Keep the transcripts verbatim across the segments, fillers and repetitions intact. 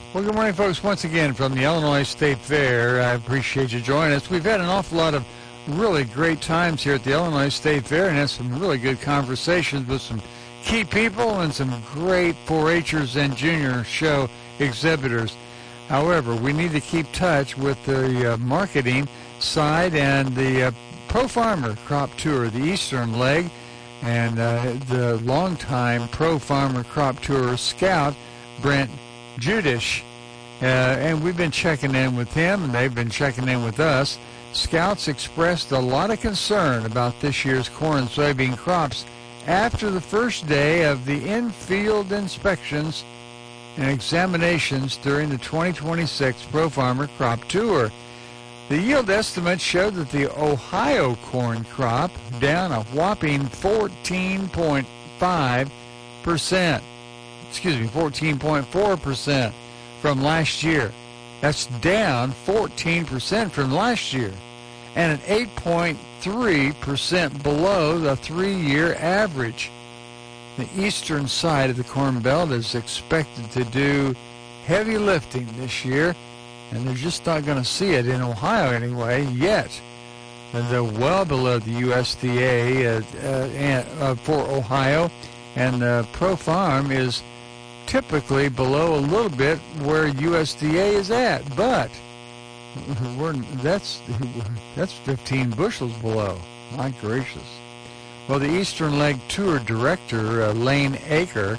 Well, good morning, folks. Once again from the Illinois State Fair. I appreciate you joining us. We've had an awful lot of really great times here at the Illinois State Fair and had some really good conversations with some key people and some great four H'ers and junior show exhibitors. However, we need to keep touch with the uh, marketing side and the uh, Pro Farmer Crop Tour, the Eastern leg, and uh, the longtime Pro Farmer Crop Tour scout, Brent Judish. Uh, and we've been checking in with him, and they've been checking in with us. Scouts expressed a lot of concern about this year's corn and soybean crops after the first day of the in-field inspections and examinations during the twenty twenty-six Pro Farmer Crop Tour. The yield estimates showed that the Ohio corn crop down a whopping fourteen point five percent. Excuse me, fourteen point four percent from last year. That's down fourteen percent from last year, and an eight point three percent below the three-year average. The eastern side of the Corn Belt is expected to do heavy lifting this year, and they're just not going to see it in Ohio anyway yet. And they're well below the U S D A uh, uh, uh, for Ohio, and uh, Pro Farm is typically below a little bit where U S D A is at, but we're, that's that's fifteen bushels below. My gracious. Well, the Eastern Leg Tour Director, uh, Lane Acre,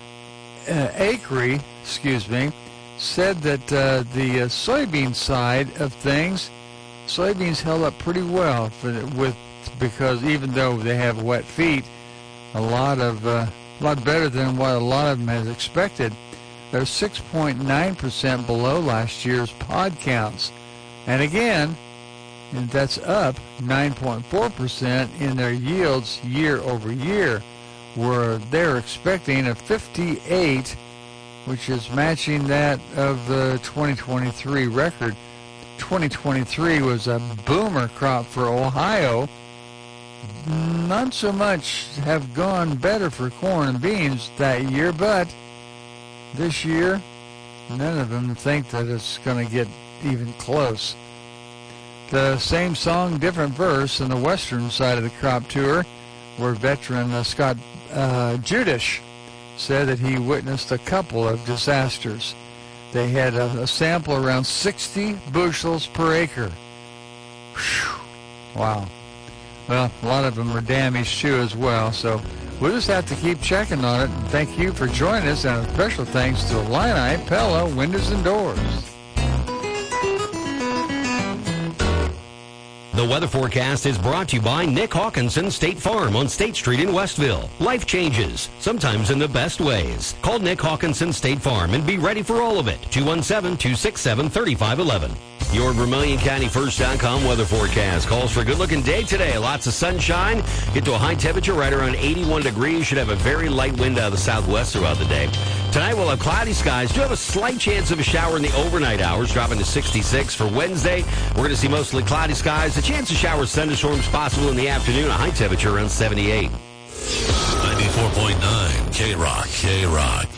uh, Acre, excuse me, said that uh, the uh, soybean side of things, soybeans held up pretty well for the, with because even though they have wet feet, a lot of uh, a lot better than what a lot of them had expected. They're six point nine percent below last year's pod counts. And again, and that's up nine point four percent in their yields year over year, where they're expecting a fifty-eight, which is matching that of the twenty twenty-three record. twenty twenty-three was a boomer crop for Ohio. Not so much have gone better for corn and beans that year, but this year, none of them think that it's going to get even close. The same song, different verse in the western side of the crop tour, where veteran uh, Scott uh, Judish said that he witnessed a couple of disasters. They had a, a sample around sixty bushels per acre. Whew. Wow. Well, a lot of them are damaged too as well, so we'll just have to keep checking on it. And thank you for joining us, and a special thanks to Illini Pella Windows and Doors. The weather forecast is brought to you by Nick Hawkinson State Farm on State Street in Westville. Life changes, sometimes in the best ways. Call Nick Hawkinson State Farm and be ready for all of it. two one seven, two six seven, three five one one. Your Vermilion County First dot com weather forecast calls for a good-looking day today. Lots of sunshine. Get to a high temperature right around eighty-one degrees. Should have a very light wind out of the southwest throughout the day. Tonight we'll have cloudy skies. Do have a slight chance of a shower in the overnight hours, dropping to sixty-six for Wednesday. We're going to see mostly cloudy skies. A chance of showers, thunderstorms possible in the afternoon. A high temperature around seventy-eight. ninety-four point nine K-Rock, K-Rock.